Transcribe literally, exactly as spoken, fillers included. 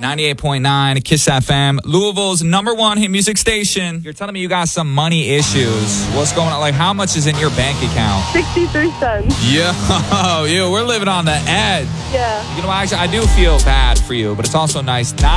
ninety-eight point nine Kiss F M, Louisville's number one hit music station. You're telling me you got some money issues. What's going on? Like, how much is in your bank account? sixty-three cents. Yo, yo, we're living on the edge. Yeah. You know, actually, I do feel bad for you, but it's also nice not